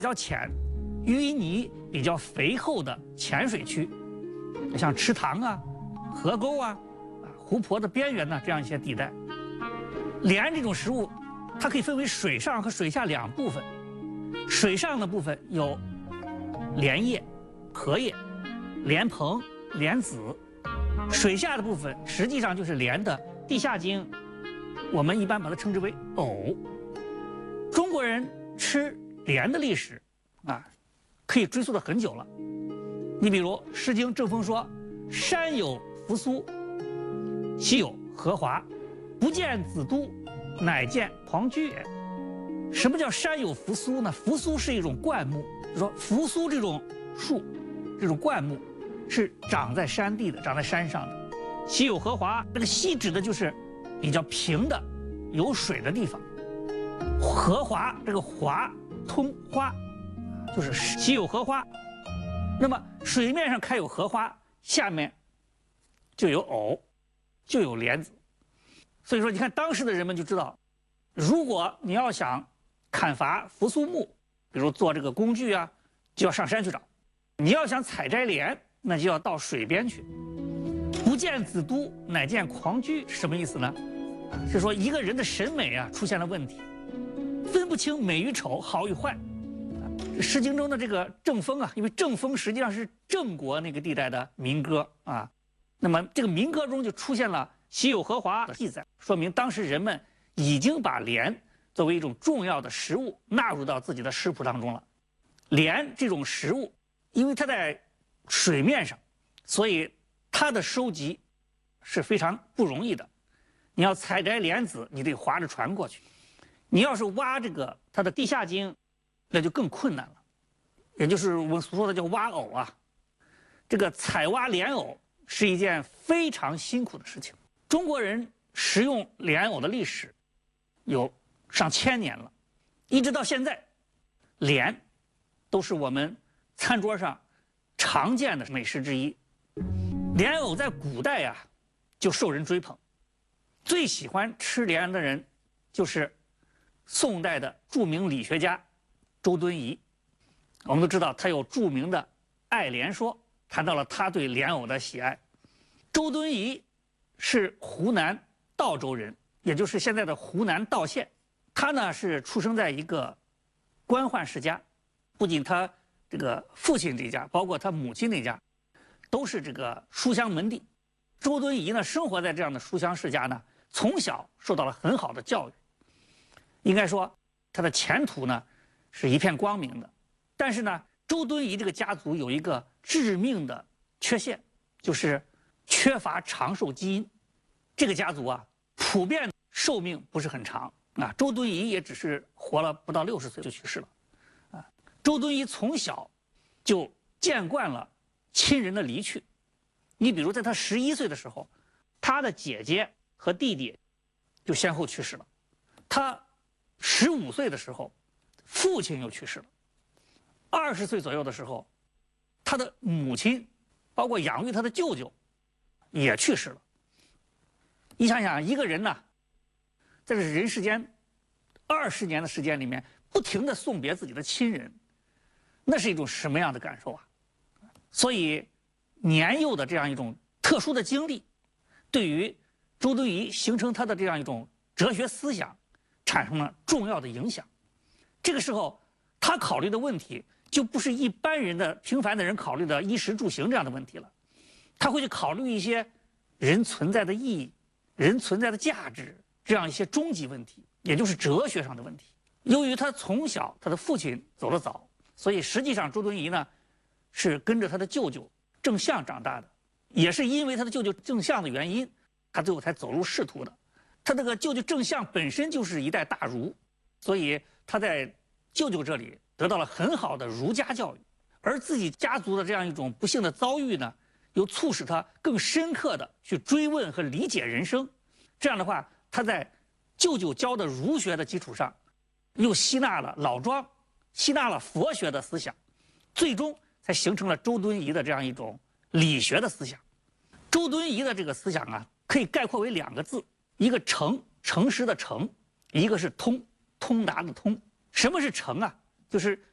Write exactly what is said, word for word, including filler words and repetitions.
较浅、淤泥比较肥厚的浅水区，像池塘啊、河沟啊、啊湖泊的边缘呢这样一些地带。莲这种食物，它可以分为水上和水下两部分。水上的部分有莲叶、荷叶、莲蓬、莲子；水下的部分实际上就是莲的地下茎，我们一般把它称之为藕。中国人吃莲的历史啊，可以追溯到很久了。你比如《诗经·正风》说：“山有扶苏，溪有荷华，不见子都，乃见狂居也。”什么叫山有扶苏呢？扶苏是一种灌木，就说扶苏这种树，这种灌木是长在山地的，长在山上的。溪有荷华，这个溪指的就是比较平的、有水的地方。荷华，这个华通花，就是溪有荷花。那么水面上开有荷花，下面就有藕，就有莲子。所以说，你看当时的人们就知道，如果你要想砍伐扶苏木，比如做这个工具啊，就要上山去找；你要想采摘莲，那就要到水边去。不见子都，乃见狂居，什么意思呢？是说一个人的审美啊出现了问题，分不清美与丑、好与坏。《诗经》中的这个正风啊，因为正风实际上是郑国那个地带的民歌啊，那么这个民歌中就出现了溪有荷华的记载，说明当时人们已经把莲作为一种重要的食物纳入到自己的食谱当中了。莲这种食物，因为它在水面上，所以它的收集是非常不容易的。你要采摘莲子，你得划着船过去；你要是挖这个它的地下茎，那就更困难了。也就是我们所说的叫挖藕啊。这个采挖莲藕是一件非常辛苦的事情。中国人食用莲藕的历史有上千年了，一直到现在，莲都是我们餐桌上常见的美食之一。莲藕在古代呀、啊、就受人追捧，最喜欢吃莲的人就是宋代的著名理学家周敦颐。我们都知道他有著名的《爱莲说》，谈到了他对莲藕的喜爱。周敦颐是湖南道州人，也就是现在的湖南道县。他呢是出生在一个官宦世家，不仅他这个父亲这家，包括他母亲那家，都是这个书香门第。周敦颐呢生活在这样的书香世家呢，从小受到了很好的教育，应该说他的前途呢是一片光明的。但是呢，周敦颐这个家族有一个致命的缺陷，就是缺乏长寿基因。这个家族啊，普遍寿命不是很长啊。周敦颐也只是活了不到六十岁就去世了，啊。周敦颐从小就见惯了亲人的离去。你比如在他十一岁的时候，他的姐姐和弟弟就先后去世了。他十五岁的时候，父亲又去世了。二十岁左右的时候，他的母亲，包括养育他的舅舅，也去世了。你想想，一个人呢，在这人世间二十年的时间里面，不停地送别自己的亲人，那是一种什么样的感受啊？所以，年幼的这样一种特殊的经历，对于周敦颐形成他的这样一种哲学思想，产生了重要的影响。这个时候，他考虑的问题就不是一般人的平凡的人考虑的衣食住行这样的问题了，他会去考虑一些人存在的意义、人存在的价值这样一些终极问题，也就是哲学上的问题。由于他从小他的父亲走得早，所以实际上周敦颐呢是跟着他的舅舅郑相长大的，也是因为他的舅舅郑相的原因，他最后才走入仕途的。他这个舅舅郑相本身就是一代大儒，所以他在舅舅这里得到了很好的儒家教育，而自己家族的这样一种不幸的遭遇呢，又促使他更深刻的去追问和理解人生。这样的话，他在舅舅教的儒学的基础上，又吸纳了老庄，吸纳了佛学的思想，最终才形成了周敦颐的这样一种理学的思想。周敦颐的这个思想啊，可以概括为两个字，一个诚，诚实的诚，一个是通，通达的通。什么是诚啊？就是